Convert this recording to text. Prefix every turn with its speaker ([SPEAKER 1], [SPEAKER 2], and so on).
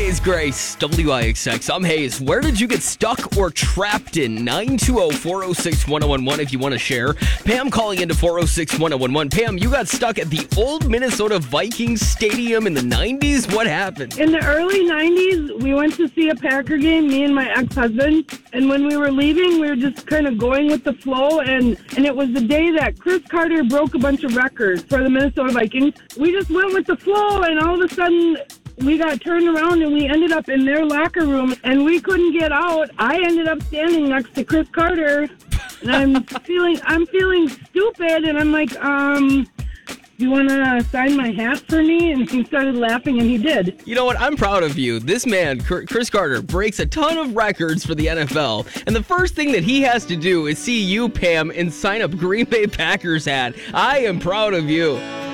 [SPEAKER 1] Hayes Grace, WIXX. I'm Hayes. Where did you get stuck or trapped in? 920-406-1011 if you want to share. Pam calling into 406-1011. Pam, you got stuck at the old Minnesota Vikings stadium in the 90s? What happened?
[SPEAKER 2] In the early 90s, we went to see a Packer game, me and my ex-husband. And when we were leaving, we were just kind of going with the flow. And it was the day that Chris Carter broke a bunch of records for the Minnesota Vikings. We just went with the flow, and all of a sudden, we got turned around and we ended up in their locker room and we couldn't get out. I ended up standing next to Chris Carter and I'm feeling stupid and I'm like, you want to sign my hat for me? And he started laughing and he did.
[SPEAKER 1] You know what? I'm proud of you. This man, Chris Carter, breaks a ton of records for the NFL. And the first thing that he has to do is see you, Pam, and sign a Green Bay Packers hat. I am proud of you.